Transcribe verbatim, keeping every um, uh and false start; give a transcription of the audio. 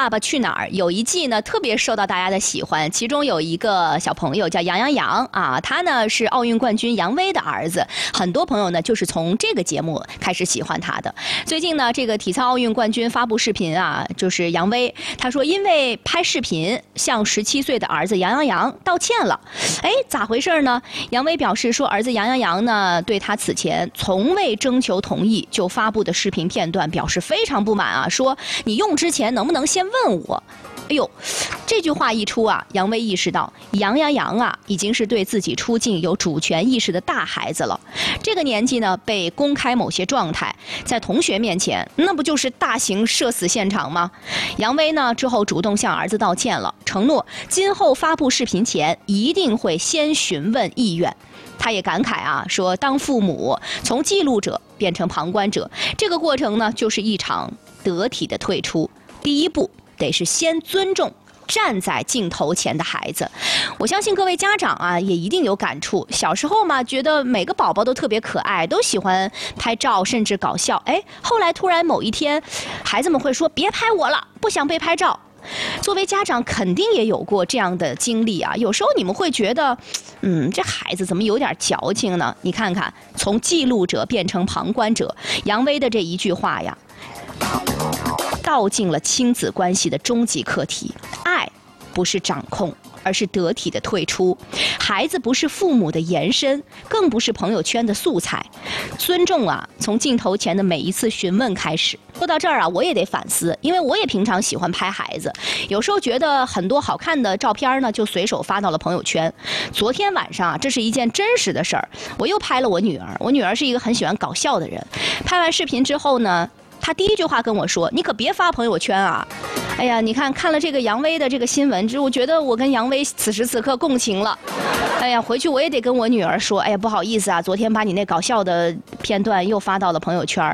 爸爸去哪儿》有一季呢特别受到大家的喜欢，其中有一个小朋友叫杨洋洋啊，他呢是奥运冠军杨威的儿子，很多朋友呢就是从这个节目开始喜欢他的。最近呢，这个体操奥运冠军发布视频啊，就是杨威，他说因为拍视频向十七岁的儿子杨洋洋道歉了。哎，咋回事呢？杨威表示说，儿子杨洋洋呢对他此前从未征求同意就发布的视频片段表示非常不满啊，说你用之前能不能先问我？哎呦，这句话一出啊，杨威意识到杨洋洋啊已经是对自己出镜有主权意识的大孩子了。这个年纪呢，被公开某些状态，在同学面前，那不就是大型社死现场吗？杨威呢之后主动向儿子道歉了，承诺今后发布视频前一定会先询问意愿。他也感慨啊，说当父母从记录者变成旁观者，这个过程呢，就是一场得体的退出。第一步得是先尊重站在镜头前的孩子。我相信各位家长啊也一定有感触，小时候嘛觉得每个宝宝都特别可爱，都喜欢拍照甚至搞笑，哎，后来突然某一天孩子们会说别拍我了，不想被拍照。作为家长肯定也有过这样的经历啊，有时候你们会觉得嗯，这孩子怎么有点矫情呢？你看看从记录者变成旁观者，杨威的这一句话呀道尽了亲子关系的终极课题，爱不是掌控，而是得体的退出。孩子不是父母的延伸，更不是朋友圈的素材。尊重啊，从镜头前的每一次询问开始。说到这儿啊，我也得反思，因为我也平常喜欢拍孩子，有时候觉得很多好看的照片呢，就随手发到了朋友圈。昨天晚上啊，这是一件真实的事儿，我又拍了我女儿。我女儿是一个很喜欢搞笑的人，拍完视频之后呢，他第一句话跟我说：“你可别发朋友圈啊！”哎呀，你看看了这个杨威的这个新闻之后，我觉得我跟杨威此时此刻共情了。哎呀，回去我也得跟我女儿说：“哎呀，不好意思啊，昨天把你那搞笑的片段又发到了朋友圈。”